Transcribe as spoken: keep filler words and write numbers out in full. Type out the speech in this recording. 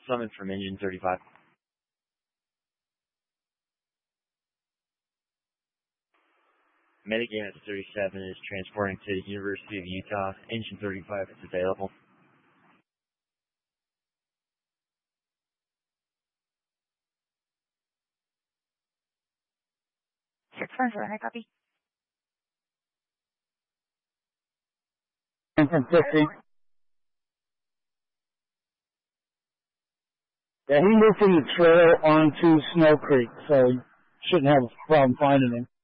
summon from engine thirty-five. Metagame at thirty-seven is transporting to the University of Utah. Engine thirty-five is available. six four four, I copy. Engine fifty. Yeah, he moved from the trail onto Snow Creek, so you shouldn't have a problem finding him.